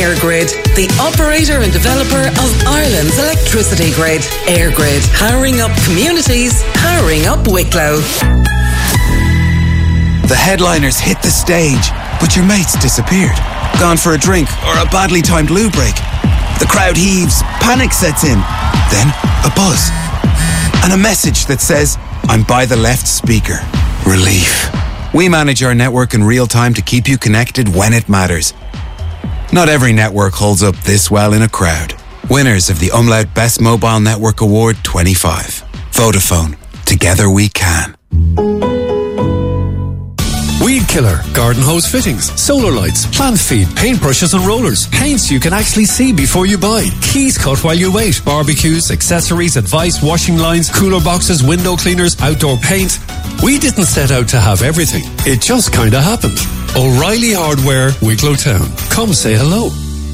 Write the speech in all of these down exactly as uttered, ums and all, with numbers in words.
EirGrid, the operator and developer of Ireland's electricity grid. EirGrid, powering up communities, powering up Wicklow. The headliners hit the stage, but your mates disappeared. Gone for a drink or a badly timed loo break. The crowd heaves, panic sets in. Then a buzz. And a message that says, I'm by the left speaker. Relief. We manage our network in real time to keep you connected when it matters. Not every network holds up this well in a crowd. Winners of the Umlaut Best Mobile Network Award twenty-five. Vodafone. Together we can. Weed killer, garden hose fittings, solar lights, plant feed, paintbrushes and rollers, paints you can actually see before you buy, keys cut while you wait, barbecues, accessories, advice, washing lines, cooler boxes, window cleaners, outdoor paint. We didn't set out to have everything. It just kinda happened. O'Reilly Hardware, Wicklow Town. Come say hello.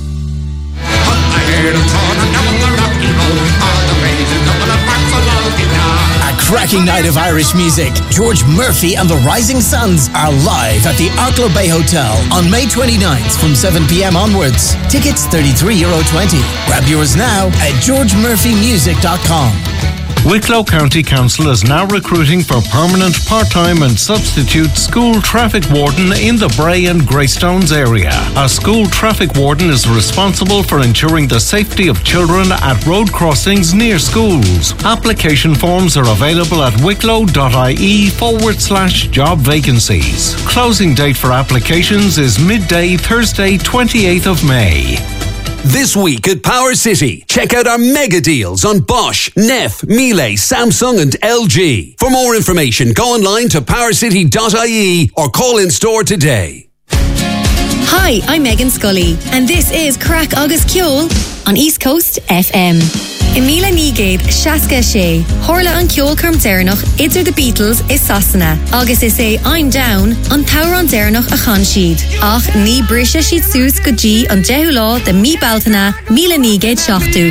A cracking night of Irish music. George Murphy and the Rising Suns are live at the Arklow Bay Hotel on May twenty-ninth from seven p.m. onwards. Tickets thirty-three euro twenty. Grab yours now at george murphy music dot com. Wicklow County Council is now recruiting for permanent, part-time and substitute school traffic warden in the Bray and Greystones area. A school traffic warden is responsible for ensuring the safety of children at road crossings near schools. Application forms are available at wicklow.ie forward slash job vacancies. Closing date for applications is midday Thursday, twenty-eighth of May. This week at Power City, check out our mega deals on Bosch, Neff, Miele, Samsung and L G. For more information, go online to power city dot I E or call in store today. Hi, I'm Megan Scully, and this is Crack Agus Ceol on East Coast F M. In Mila Nigade, Shaska Shea, Horla an Ceol Carm Dernach, Idir the Beatles is Sasana. Agus is a I'm Down, on Tower on Dernach a Khanshid. Ach, ni Brisha Shid Sus Guji on Jehula, the Mi Baltana, Mila Nigade Shachtu.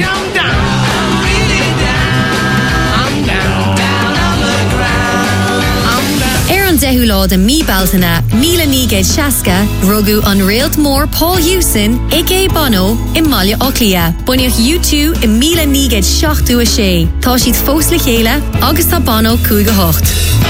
Dehula de Mi Baltana, Mila Nigade Shaska, Rogu Unrealt Moore, Paul Hewson, Ike Bono, Imalia Oclia. Bunich U two, in Mila Nigade Shachtu a Shea. Tashit Fosli Hela, Augusta Bono Kuga Hocht.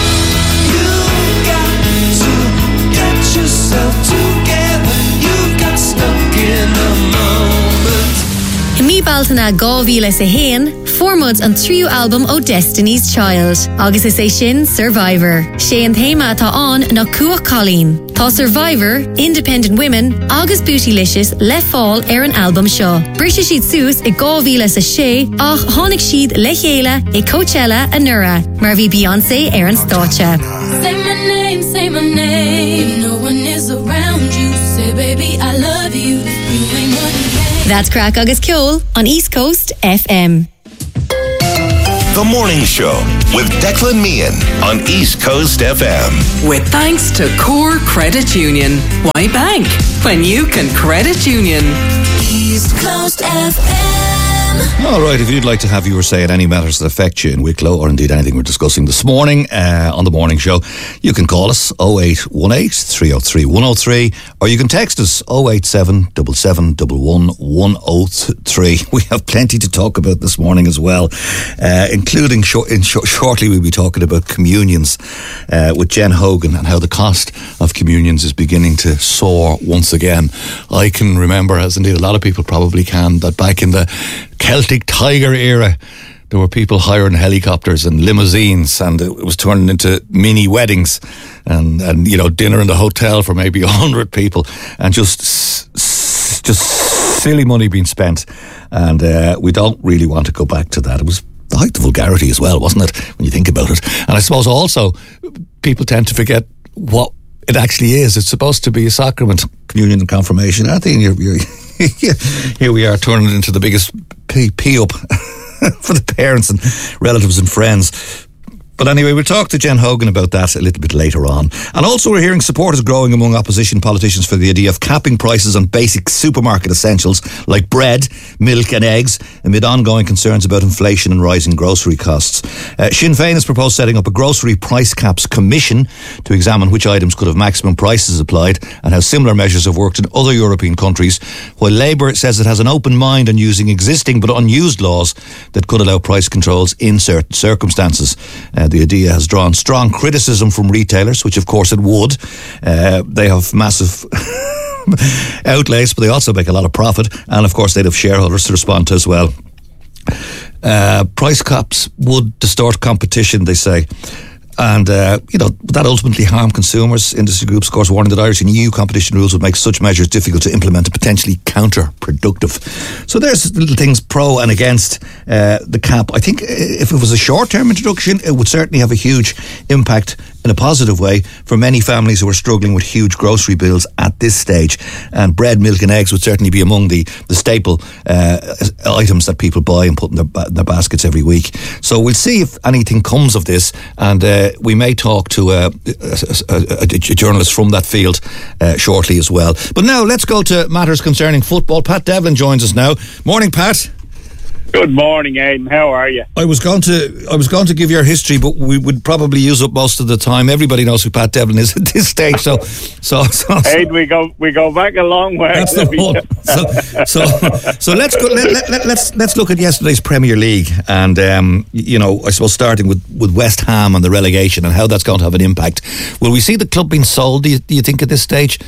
You've got to get yourself together. You got stuck in a moment. Mi Baltana Gavila Sahin, Formud an trio album o Destiny's Child. Agus is é sin Survivor. Sé an théma atá an na Cua Colleen. Tá Survivor, Independent Women, agus Bootylicious le fáil ar an album seo. Brisa siad sús i gámhíle sa sé, ach tháinig siad le chéile i Coachella a Nura, mar bhí Beyoncé ar an stáitse. Say my name, say my name. No one is around you. Say baby I love you. You ain't what you can. That's Crack Agus Ceol on East Coast F M. The Morning Show with Declan Meehan on East Coast F M. With thanks to Core Credit Union. Why bank when you can credit union? East Coast F M. All right, if you'd like to have your say on any matters that affect you in Wicklow, or indeed anything we're discussing this morning uh, on The Morning Show, you can call us oh eight one eight, three oh three, one oh three, or you can text us oh eight seven, seven seven one one, one oh three. We have plenty to talk about this morning as well, uh, including short, in sh- shortly we'll be talking about communions uh, with Jen Hogan and how the cost of communions is beginning to soar once again. I can remember, as indeed a lot of people probably can, that back in the Celtic Tiger era, there were people hiring helicopters and limousines, and it was turning into mini weddings and, and you know, dinner in the hotel for maybe a hundred people, and just just silly money being spent. And uh, we don't really want to go back to that. It was the height of vulgarity as well, wasn't it, when you think about it? And I suppose also people tend to forget what it actually is. It's supposed to be a sacrament, communion and confirmation. I think you're, you're here we are turning it into the biggest pee, pee up for the parents and relatives and friends. But anyway, we'll talk to Jen Hogan about that a little bit later on. And also we're hearing support is growing among opposition politicians for the idea of capping prices on basic supermarket essentials like bread, milk and eggs amid ongoing concerns about inflation and rising grocery costs. Uh, Sinn Féin has proposed setting up a grocery price caps commission to examine which items could have maximum prices applied and how similar measures have worked in other European countries, while Labour says it has an open mind on using existing but unused laws that could allow price controls in certain circumstances. Uh, the idea has drawn strong criticism from retailers, which of course it would. Uh, they have massive outlays, but they also make a lot of profit, and of course they'd have shareholders to respond to as well. Uh, price caps would distort competition, they say. And, uh, you know, that ultimately harm consumers. Industry groups, of course, warning that Irish and E U competition rules would make such measures difficult to implement and potentially counterproductive. So there's little things pro and against uh, the cap. I think if it was a short-term introduction, it would certainly have a huge impact in a positive way for many families who are struggling with huge grocery bills at this stage. And bread, milk and eggs would certainly be among the, the staple uh, items that people buy and put in their, in their baskets every week. So we'll see if anything comes of this, and uh, we may talk to a, a, a, a journalist from that field uh, shortly as well. But now let's go to matters concerning football. Pat Devlin joins us now. Morning, Pat. Good morning, Aidan. How are you? I was going to I was going to give your history, but we would probably use up most of the time. Everybody knows who Pat Devlin is at this stage. So, so, so, so Aidan, we go we go back a long way. That's the one. So, so, so let's go. Let, let, let, let's let's look at yesterday's Premier League, and um, you know, I suppose starting with, with West Ham and the relegation and how that's going to have an impact. Will we see the club being sold? Do you, do you think at this stage?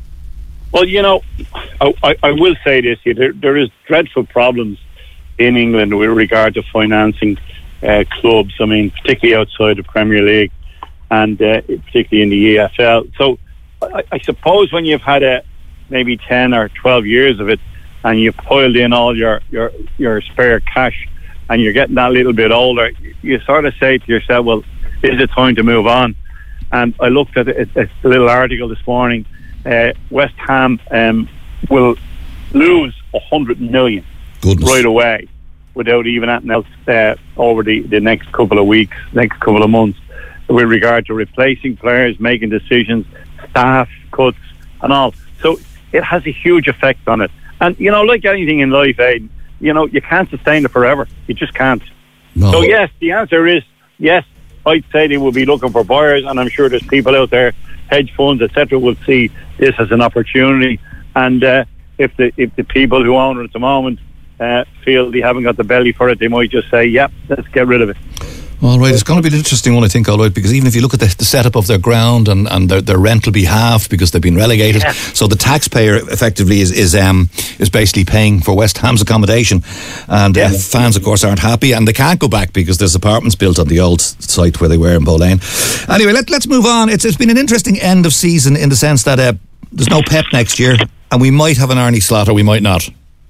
Well, you know, I, I will say this: there, there is dreadful problems in England with regard to financing uh, clubs. I mean, particularly outside the Premier League and uh, particularly in the E F L. So I, I suppose when you've had a maybe ten or twelve years of it and you've piled in all your, your, your spare cash and you're getting that little bit older, you sort of say to yourself, well, is it time to move on? And I looked at a, a little article this morning. Uh, West Ham um, will lose one hundred million Goodness. right away without even anything else uh, over the, the next couple of weeks, next couple of months, with regard to replacing players, making decisions, staff cuts and all. So it has a huge effect on it. And, you know, like anything in life, Aidan, you know, you can't sustain it forever. You just can't. No. So, yes, the answer is yes. I'd say they will be looking for buyers, and I'm sure there's people out there, hedge funds, et cetera, will see this as an opportunity. And uh, if the if the people who own it at the moment Uh, feel they haven't got the belly for it, they might just say, yep, let's get rid of it. All right, it's going to be an interesting one, I think, all right, because even if you look at the, the setup of their ground and, and their, their rent will be halved because they've been relegated, yeah. So the taxpayer effectively is is um is basically paying for West Ham's accommodation, and yeah. uh, fans, of course, aren't happy, and they can't go back because there's apartments built on the old site where they were in Bow Lane. Anyway, let, let's move on. It's It's been an interesting end of season in the sense that uh, there's no Pep next year, and we might have an Arne Slot or we might not.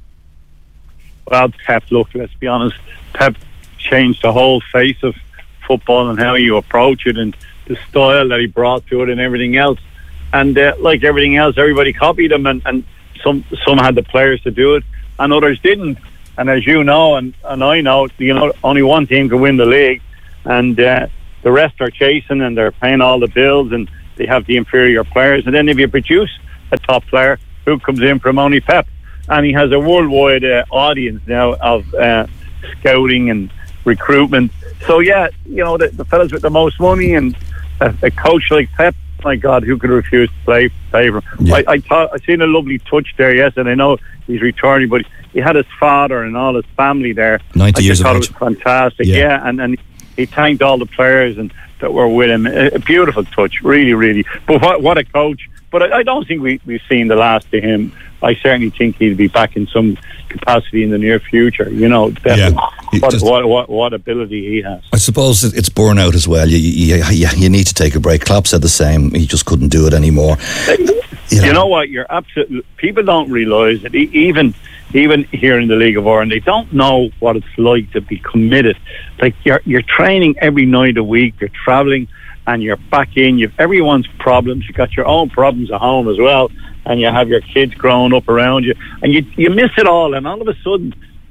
Well, Pep, look, let's be honest, Pep changed the whole face of football and how you approach it and the style that he brought to it and everything else. And uh, like everything else, everybody copied him, and, and some some had the players to do it and others didn't. And as you know, and, and I know, you know, only one team can win the league, and uh, the rest are chasing and they're paying all the bills and they have the inferior players. And then if you produce a top player, who comes in from only Pep? And he has a worldwide uh, audience now of uh, scouting and recruitment. So, yeah, you know, the, the fellas with the most money and a, a coach like Pep, my God, who could refuse to play, play for him? Yeah. I, I thought I seen a lovely touch there, yes, and I know he's returning, but he had his father and all his family there. ninety I years thought of age. It was fantastic, yeah, yeah and, and he thanked all the players and that were with him. A, a beautiful touch, really, really. But what, what a coach. But I, I don't think we, we've seen the last of him. I certainly think he'll be back in some capacity in the near future. You know, definitely. Yeah. What, just, what, what, what ability he has. I suppose it's burnout as well. You, you, you, you need to take a break. Klopp said the same. He just couldn't do it anymore. You know, you know what? You're absolutely. People don't realise it. Even even here in the League of Ireland, they don't know what it's like to be committed. Like you're you're training every night a week. You're travelling, and you're back in. You've everyone's problems. You've got your own problems at home as well. And you have your kids growing up around you, and you you miss it all, and all of a sudden, blip,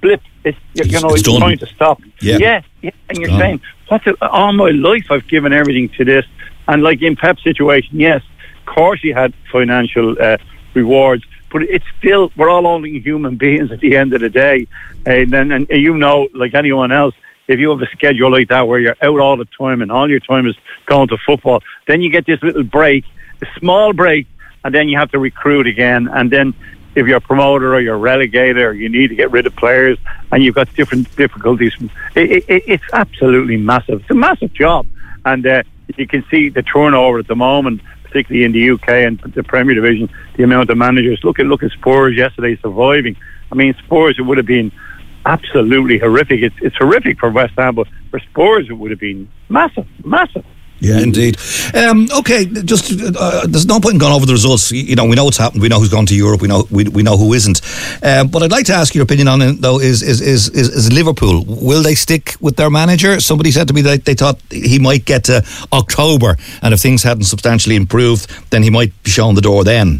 It's, you, you know, it's it's, done. trying to stop. Yeah. yeah, yeah. And you're Done. saying, what's it, all my life I've given everything to this. And like in Pep's situation, yes, of course he had financial uh, rewards, but it's still, we're all only human beings at the end of the day. And then, and you know, like anyone else, if you have a schedule like that where you're out all the time and all your time is going to football, then you get this little break, a small break, and then you have to recruit again. And then if you're a promoter or you're relegated or you need to get rid of players and you've got different difficulties, it, it, it's absolutely massive. It's a massive job. And uh, you can see the turnover at the moment, particularly in the U K and the Premier Division, the amount of managers. Look at look at Spurs yesterday surviving. I mean, Spurs, it would have been absolutely horrific. It's, it's horrific for West Ham, but for Spurs, it would have been massive, massive. Yeah, indeed. Um, okay, just uh, there's no point in going over the results. You, you know, we know what's happened. We know who's gone to Europe. We know we, we know who isn't. Um, but I'd like to ask your opinion on it, though. Is is, is is is Liverpool? Will they stick with their manager? Somebody said to me that they thought he might get to October, and if things hadn't substantially improved, then he might be shown the door then.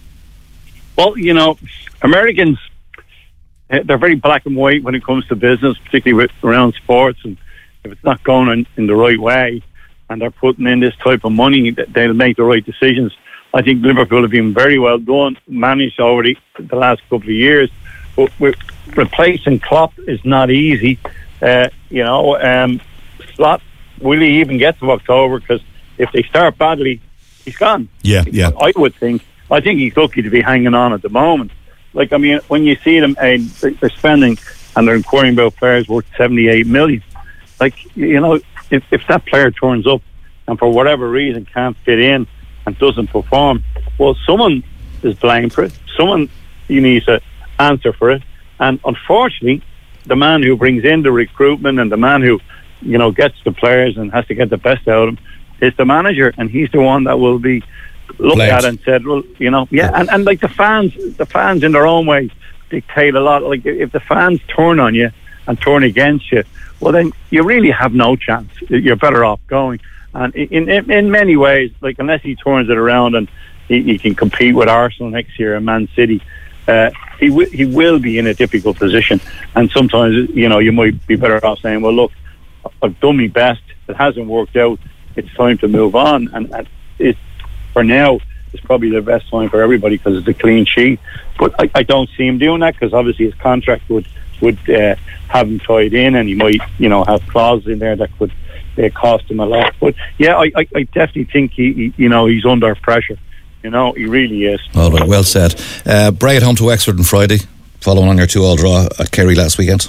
Well, you know, Americans, they're very black and white when it comes to business, particularly with, around sports. And if it's not going in, in the right way, and they're putting in this type of money, they'll make the right decisions. I think Liverpool have been very well done, managed over the, the last couple of years. But with replacing Klopp is not easy. Uh, you know, um, Slot, will he even get to October? Because if they start badly, he's gone. Yeah, yeah. I would think. I think he's lucky to be hanging on at the moment. Like, I mean, when you see them, uh, they're spending and they're inquiring about players worth seventy-eight million. Like, you know, if, if that player turns up and for whatever reason can't fit in and doesn't perform, well, someone is blamed for it. Someone you need to answer for it. And unfortunately, the man who brings in the recruitment and the man who, you know, gets the players and has to get the best out of them is the manager, and he's the one that will be looked Blamed. at and said, well, you know, yeah, and, and like the fans, the fans in their own way dictate a lot. Like if the fans turn on you and turn against you, well, then you really have no chance. You're better off going. And in in, in many ways, like unless he turns it around and he, he can compete with Arsenal next year and Man City, uh, he w- he will be in a difficult position. And sometimes, you know, you might be better off saying, well, look, I've done my best. It hasn't worked out. It's time to move on. And, and it, for now, it's probably the best time for everybody because it's a clean sheet. But I, I don't see him doing that because obviously his contract would would uh, have him tied in, and he might, you know, have clauses in there that could uh, cost him a lot. But yeah, I, I, I definitely think he, he, you know, he's under pressure. You know, he really is. All right, well said. Uh, Bray at home to Wexford on Friday, following on your two-all draw at Kerry last weekend.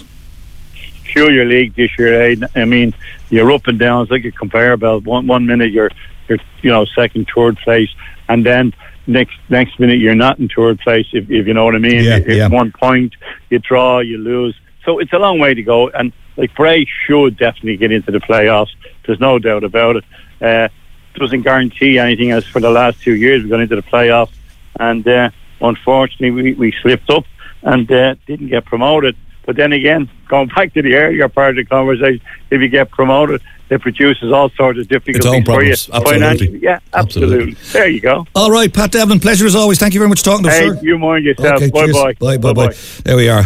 Sure, your league this year, eh? I mean, you're up and down. It's like a conveyor belt. One one minute you're you're you know second, third place, and then next next minute you're not in third place. If, if you know what I mean. Yeah, if yeah. One point, you draw, you lose. So it's a long way to go. And like Bray should definitely get into the playoffs. There's no doubt about it. Uh, doesn't guarantee anything. As for the last two years, we got into the playoffs, and uh, unfortunately we, we slipped up and uh, didn't get promoted. But then again, going back to the earlier part of the conversation, if you get promoted, it produces all sorts of difficulties Its own problems. for you. Absolutely. Financially. Yeah, absolutely. absolutely. There you go. All right, Pat Devlin, pleasure as always. Thank you very much for talking to us, Hey, sir. you mind yourself. Okay, bye, cheers. bye Bye, bye, bye. bye. There we are.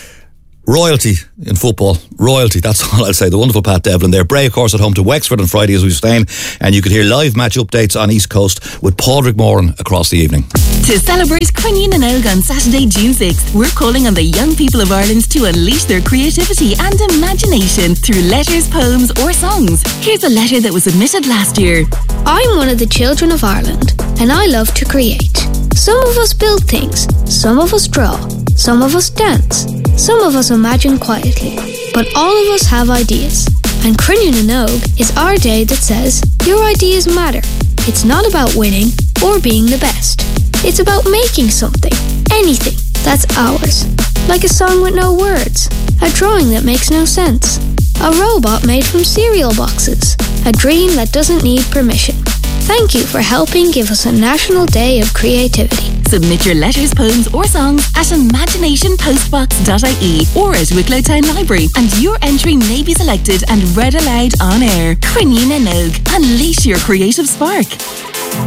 Royalty in football. Royalty, that's all I'll say. The wonderful Pat Devlin there. Bray, of course, at home to Wexford on Friday, as we were saying. And you could hear live match updates on East Coast with Padraig Moran across the evening. To celebrate Quinnian and Og on Saturday, June sixth, we're calling on the young people of Ireland to unleash their creativity and imagination through letters, poems or songs. Here's a letter that was submitted last year. I'm one of the children of Ireland, and I love to create. Some of us build things, some of us draw, some of us dance, some of us imagine quietly, but all of us have ideas. And Quinnian and Og is our day that says, your ideas matter. It's not about winning or being the best. It's about making something, anything, that's ours. Like a song with no words, a drawing that makes no sense, a robot made from cereal boxes, a dream that doesn't need permission. Thank you for helping give us a National Day of Creativity. Submit your letters, poems or songs at imagination postbox dot I E or at Wicklow Town Library, and your entry may be selected and read aloud on air. Quinnian and Og, unleash your creative spark.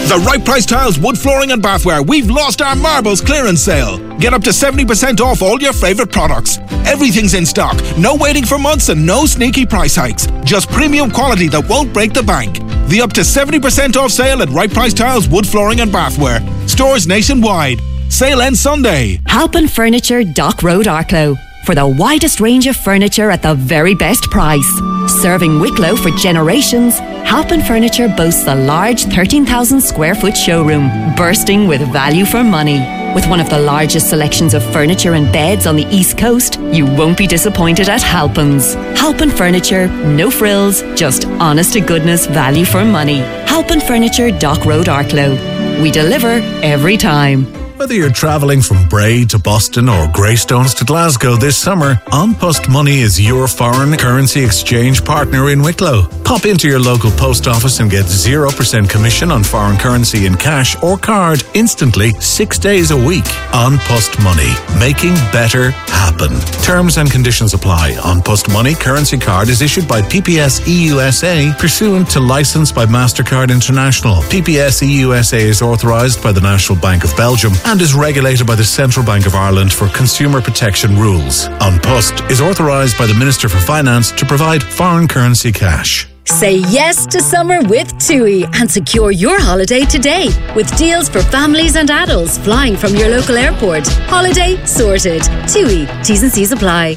The Right Price Tiles Wood Flooring and Bathware, we've lost our marbles clearance sale. Get up to seventy percent off all your favourite products. Everything's in stock, no waiting for months and no sneaky price hikes. Just premium quality that won't break the bank. The up to seventy percent off sale at Right Price Tiles Wood Flooring and Bathware. Stores nationwide. Sale ends Sunday. Halpin Furniture, Dock Road, Arklow. For the widest range of furniture at the very best price. Serving Wicklow for generations, Halpin Furniture boasts a large thirteen thousand square foot showroom, bursting with value for money. With one of the largest selections of furniture and beds on the East Coast, you won't be disappointed at Halpin's. Halpin Furniture, no frills, just honest to goodness value for money. Halpin Furniture, Dock Road, Arklow. We deliver every time. Whether you're travelling from Bray to Boston or Greystones to Glasgow this summer, An Post Money is your foreign currency exchange partner in Wicklow. Pop into your local post office and get zero percent commission on foreign currency in cash or card instantly six days a week. An Post Money, making better happen. Terms and conditions apply. An Post Money currency card is issued by P P S E U S A pursuant to licence by MasterCard International. P P S E U S A is authorised by the National Bank of Belgium and is regulated by the Central Bank of Ireland for consumer protection rules. An Post is authorised by the Minister for Finance to provide foreign currency cash. Say yes to summer with TUI and secure your holiday today with deals for families and adults flying from your local airport. Holiday sorted. TUI. T's and C's apply.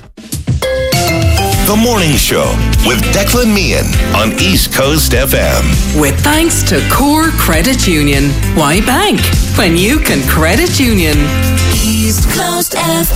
The Morning Show with Declan Meehan on East Coast F M. With thanks to Core Credit Union. Why bank when you can credit union? East Coast F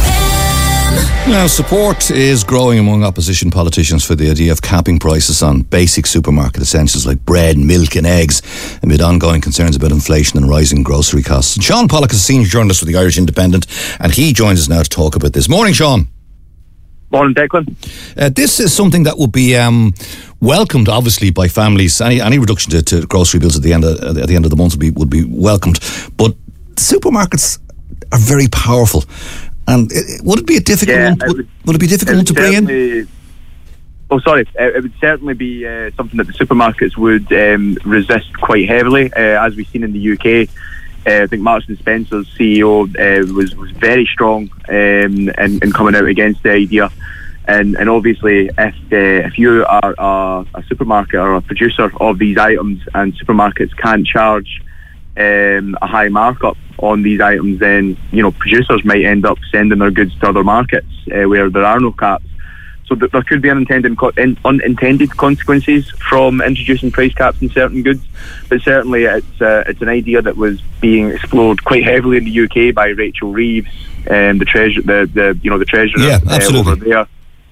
M. Now, support is growing among opposition politicians for the idea of capping prices on basic supermarket essentials like bread, milk and eggs amid ongoing concerns about inflation and rising grocery costs. And Sean Pollock is a senior journalist with the Irish Independent, and he joins us now to talk about this. Morning, Sean. Morning, Declan. Uh, this is something that would be um, welcomed, obviously, by families. Any any reduction to, to grocery bills at the end of at the end of the month would be would be welcomed. But supermarkets are very powerful, and it, would it be a difficult yeah, one? Would, would, would it be a difficult one to bring in? Oh, sorry. Uh, it would certainly be uh, something that the supermarkets would um, resist quite heavily, uh, as we've seen in the U K. Uh, I think Marks and Spencer's C E O uh, was was very strong um, in, in coming out against the idea, and and obviously if uh, if you are a, a supermarket or a producer of these items and supermarkets can't charge um, a high markup on these items, then you know producers might end up sending their goods to other markets uh, where there are no caps. So that there could be unintended, unintended consequences from introducing price caps on certain goods, but certainly it's uh, it's an idea that was being explored quite heavily in the U K by Rachel Reeves, um, the treasure, the, the you know the treasurer yeah, uh, over there,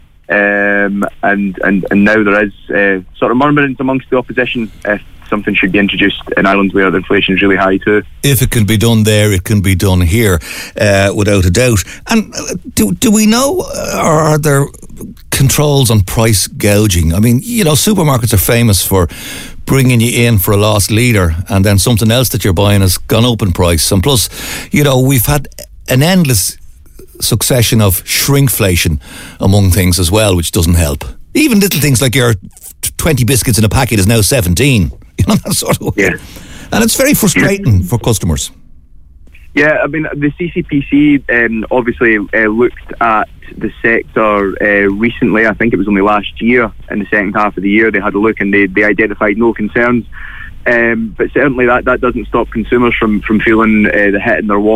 um, and and and now there is uh, sort of murmurings amongst the opposition if something should be introduced in Ireland where the inflation is really high too. If it can be done there, it can be done here, uh, without a doubt. And uh, do do we know, uh, or are there controls on price gouging? I mean, you know, supermarkets are famous for bringing you in for a lost leader, and then something else that you're buying has gone up in price. And plus, you know, we've had an endless succession of shrinkflation among things as well, which doesn't help. Even little things like your twenty biscuits in a packet is now seventeen. You know, that sort of way. Yeah. And it's very frustrating for customers. Yeah, I mean, the C C P C um, obviously uh, looked at the sector uh, recently. I think it was only last year, in the second half of the year, they had a look and they, they identified no concerns. Um, but certainly that, that doesn't stop consumers from, from feeling uh, the hit in their wallet